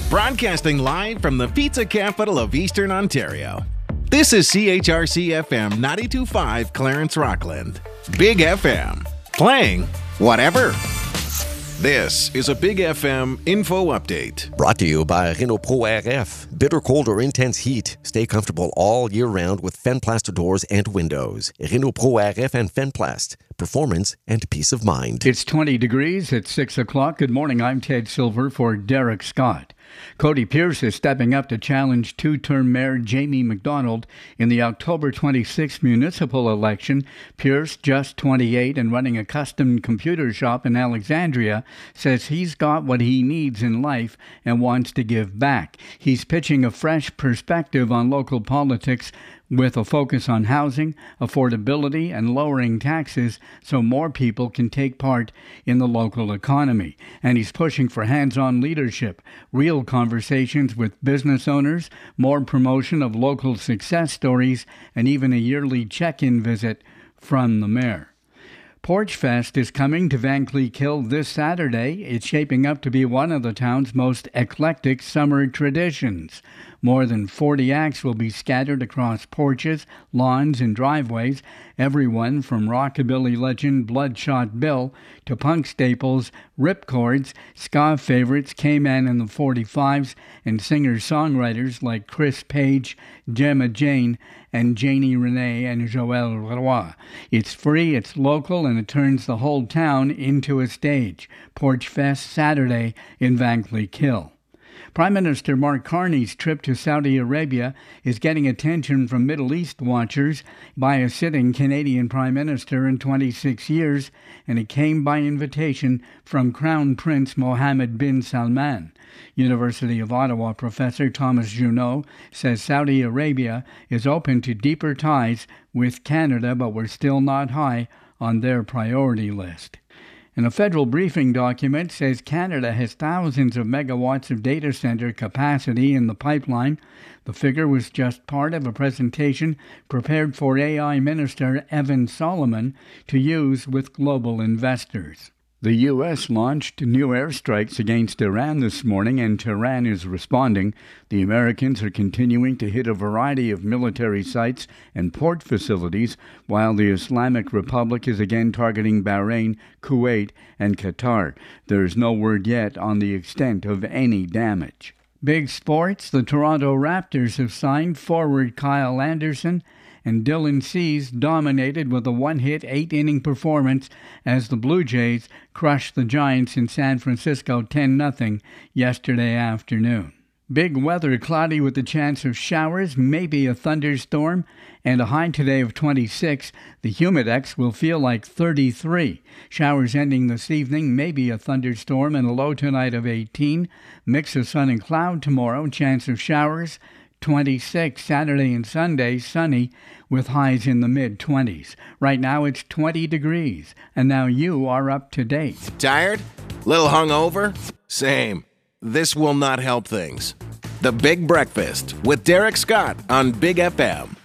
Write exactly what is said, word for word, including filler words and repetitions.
Broadcasting live from the pizza capital of Eastern Ontario. This is C H R C F M ninety-two point five Clarence Rockland. Big F M. Playing whatever. This is a Big F M info update. Brought to you by Renault Pro R F. Bitter cold or intense heat. Stay comfortable all year round with Fenplast doors and windows. Renault Pro R F and Fenplast. Performance and peace of mind. It's twenty degrees at six o'clock. Good morning. I'm Ted Silver for Derek Scott. Cody Pierce is stepping up to challenge two-term Mayor Jamie McDonald in the October twenty-sixth municipal election. Pierce, just twenty-eight and running a custom computer shop in Alexandria, says he's got what he needs in life and wants to give back. He's pitching a fresh perspective on local politics with a focus on housing, affordability, and lowering taxes so more people can take part in the local economy. And he's pushing for hands-on leadership, real conversations with business owners, more promotion of local success stories, and even a yearly check-in visit from the mayor. Porch Fest is coming to Vankleek this Saturday. It's shaping up to be one of the town's most eclectic summer traditions. More than forty acts will be scattered across porches, lawns, and driveways. Everyone from rockabilly legend Bloodshot Bill to punk staples, ripcords, ska favorites, K-Man and the forty-fives, and singer-songwriters like Chris Page, Gemma Jane, and Janie Renee and Joël Roy. It's free, it's local, and it turns the whole town into a stage. Porch Fest Saturday in Vankleek Hill. Prime Minister Mark Carney's trip to Saudi Arabia is getting attention from Middle East watchers by a sitting Canadian Prime Minister in twenty-six years, and it came by invitation from Crown Prince Mohammed bin Salman. University of Ottawa professor Thomas Junot says Saudi Arabia is open to deeper ties with Canada, but we're still not high on their priority list. And a federal briefing document says Canada has thousands of megawatts of data center capacity in the pipeline. The figure was just part of a presentation prepared for A I Minister Evan Solomon to use with global investors. The U S launched new airstrikes against Iran this morning, and Tehran is responding. The Americans are continuing to hit a variety of military sites and port facilities, while the Islamic Republic is again targeting Bahrain, Kuwait, and Qatar. There is no word yet on the extent of any damage. Big sports, the Toronto Raptors have signed forward Kyle Anderson, and Dylan Cease dominated with a one-hit, eight-inning performance as the Blue Jays crushed the Giants in San Francisco ten nothing yesterday afternoon. Big weather, cloudy with the chance of showers, maybe a thunderstorm, and a high today of twenty-six. The Humidex will feel like thirty-three. Showers ending this evening, maybe a thunderstorm, and a low tonight of eighteen. Mix of sun and cloud tomorrow, chance of showers, twenty-six. Saturday and Sunday, sunny with highs in the mid-twenties. Right now it's twenty degrees, and now you are up to date. Tired? Little hungover? Same. This will not help things. The Big Breakfast with Derek Scott on Big F M.